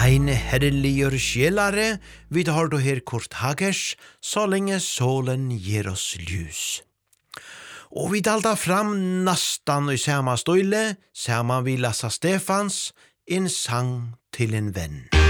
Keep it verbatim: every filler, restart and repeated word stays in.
Ein herreligur sjelare, vid har du her Kurt Hagers, så lenge solen ger oss ljus. Og vi dalda fram nastan i samma støyle, samma vi Lassa Stefans, en sang til en venn.